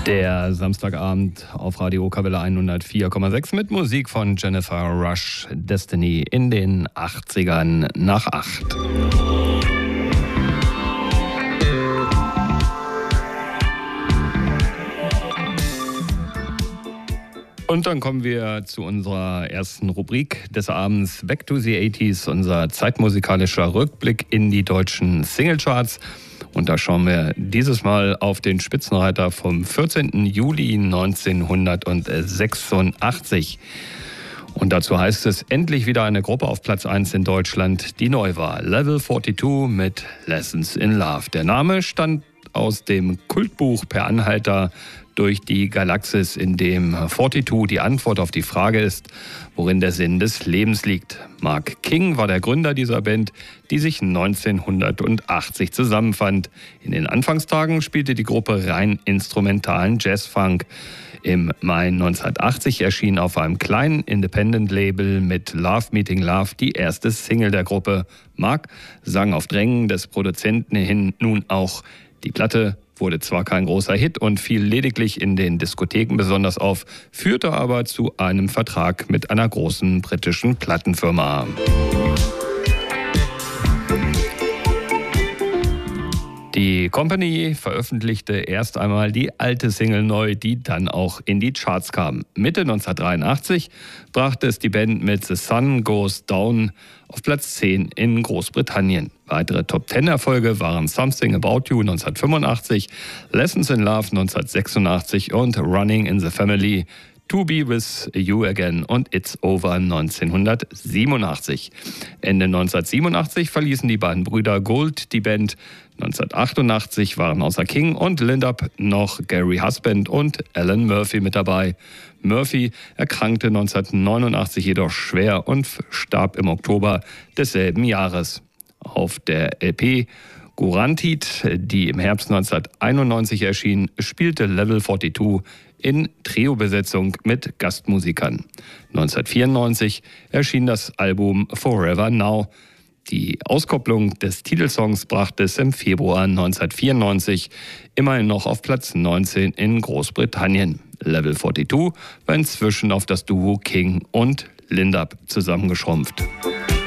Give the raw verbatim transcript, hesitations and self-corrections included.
Der Samstagabend auf Radio Okerwelle hundertvier Komma sechs mit Musik von Jennifer Rush, Destiny in den achtzigern nach acht. Und dann kommen wir zu unserer ersten Rubrik des Abends, Back to the achtziger, unser zeitmusikalischer Rückblick in die deutschen Singlecharts. Und da schauen wir dieses Mal auf den Spitzenreiter vom vierzehnten Juli neunzehnhundertsechsundachtzig. Und dazu heißt es endlich wieder eine Gruppe auf Platz eins in Deutschland, die neu war. Level zweiundvierzig mit Lessons in Love. Der Name stammt aus dem Kultbuch Per Anhalter durch die Galaxis, in dem zweiundvierzig die Antwort auf die Frage ist, worin der Sinn des Lebens liegt. Mark King war der Gründer dieser Band, die sich neunzehnhundertachtzig zusammenfand. In den Anfangstagen spielte die Gruppe rein instrumentalen Jazzfunk. Im Mai neunzehnhundertachtzig erschien auf einem kleinen Independent-Label mit Love Meeting Love die erste Single der Gruppe. Mark sang auf Drängen des Produzenten hin nun auch. Die Platte wurde zwar kein großer Hit und fiel lediglich in den Diskotheken besonders auf, führte aber zu einem Vertrag mit einer großen britischen Plattenfirma. Die Company veröffentlichte erst einmal die alte Single neu, die dann auch in die Charts kam. Mitte neunzehnhundertdreiundachtzig brachte es die Band mit The Sun Goes Down auf Platz zehn in Großbritannien. Weitere Top-Ten-Erfolge waren Something About You neunzehnhundertfünfundachtzig, Lessons in Love neunzehnhundertsechsundachtzig und Running in the Family, To Be With You Again und It's Over neunzehnhundertsiebenundachtzig. Ende neunzehnhundertsiebenundachtzig verließen die beiden Brüder Gould die Band. neunzehnhundertachtundachtzig waren außer King und Lindup noch Gary Husband und Alan Murphy mit dabei. Murphy erkrankte neunzehnhundertneunundachtzig jedoch schwer und starb im Oktober desselben Jahres. Auf der L P Guaranteed, die im Herbst neunzehnhunderteinundneunzig erschien, spielte Level zweiundvierzig in Trio-Besetzung mit Gastmusikern. neunzehnhundertvierundneunzig erschien das Album Forever Now. Die Auskopplung des Titelsongs brachte es im Februar neunzehnhundertvierundneunzig immerhin noch auf Platz neunzehn in Großbritannien. Level zweiundvierzig war inzwischen auf das Duo King und Lindup zusammengeschrumpft.